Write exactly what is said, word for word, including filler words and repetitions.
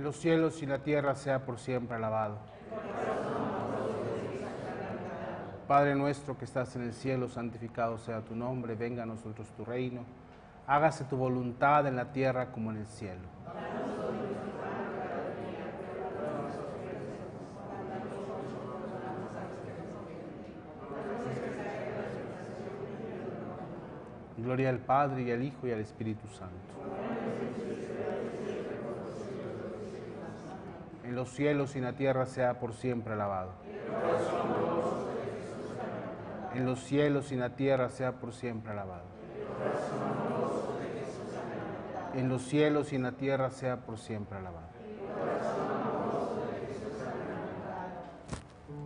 En los cielos y la tierra sea por siempre alabado. Padre nuestro que estás en el cielo, santificado sea tu nombre, venga a nosotros tu reino. Hágase tu voluntad en la tierra como en el cielo. Gloria al Padre, y al Hijo, y al Espíritu Santo. En los cielos y en la tierra sea por siempre alabado. En los cielos y en la tierra sea por siempre alabado. En los cielos y en la tierra sea por siempre alabado.